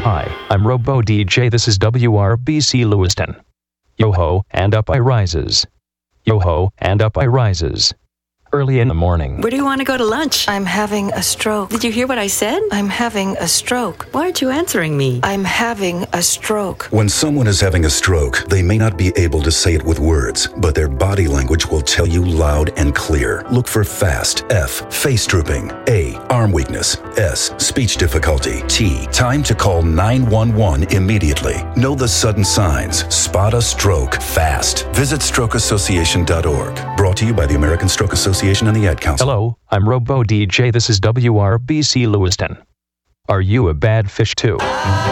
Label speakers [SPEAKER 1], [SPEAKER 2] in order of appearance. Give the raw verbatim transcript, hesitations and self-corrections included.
[SPEAKER 1] Hi, I'm Robo D J. This is W R B C Lewiston. Yo-ho, and up I rises. Yo-ho, and up I rises. Early in the morning.
[SPEAKER 2] Where do you want to go to lunch?
[SPEAKER 3] I'm having a stroke.
[SPEAKER 2] Did you hear what I said?
[SPEAKER 3] I'm having a stroke.
[SPEAKER 2] Why aren't you answering me?
[SPEAKER 3] I'm having a stroke.
[SPEAKER 4] When someone is having a stroke, they may not be able to say it with words, but their body language will tell you loud and clear. Look for FAST. F. Face drooping. A. Arm weakness. S. Speech difficulty. T. Time to call nine one one immediately. Know the sudden signs. Spot a stroke fast. Visit stroke association dot org. Brought to you by the American Stroke Association and the Ad Council.
[SPEAKER 1] Hello, I'm Robo D J. This is W R B C Lewiston. Are you a bad fish too?